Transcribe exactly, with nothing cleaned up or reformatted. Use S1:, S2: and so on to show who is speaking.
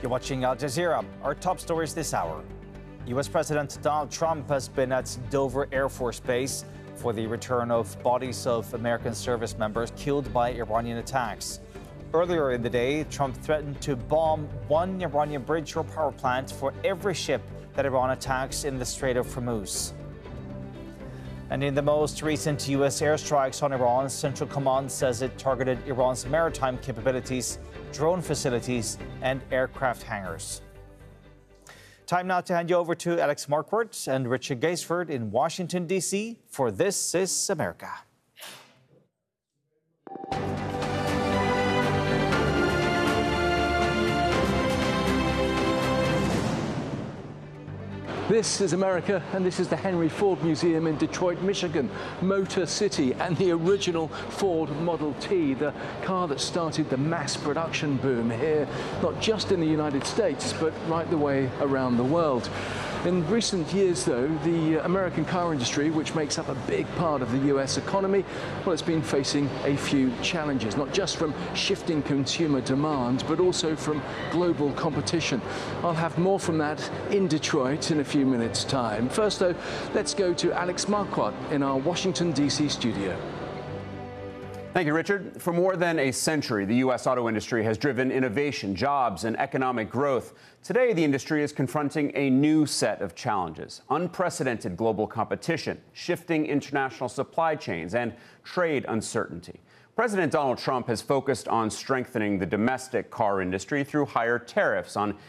S1: You're watching Al Jazeera. Our top stories this hour. U S President Donald Trump has been at Dover Air Force Base for the return of bodies of American service members killed by Iranian attacks. Earlier in the day, Trump threatened to bomb one Iranian bridge or power plant for every ship that Iran attacks in the Strait of Hormuz. And in the most recent U S airstrikes on Iran, Central Command says it targeted Iran's maritime capabilities, drone facilities, and aircraft hangars. Time now to hand you over to Alex Marquardt and Richard Gaisford in Washington, D C for This Is America.
S2: This is America, and this is the Henry Ford Museum in Detroit, Michigan, Motor City, and the original Ford Model T, the car that started the mass production boom here, not just in the United States, but right the way around the world. In recent years, though, the American car industry, which makes up a big part of the U S economy, well, it's been facing a few challenges, not just from shifting consumer demand, but also from global competition. I'll have more from that in Detroit in a few minutes' time. First, though, let's go to Alex Marquardt in our Washington, D C studio.
S3: Thank you, Richard. For more than a century, the U S auto industry has driven innovation, jobs, and economic growth. Today, the industry is confronting a new set of challenges: unprecedented global competition, shifting international supply chains, and trade uncertainty. President Donald Trump has focused on strengthening the domestic car industry through higher tariffs on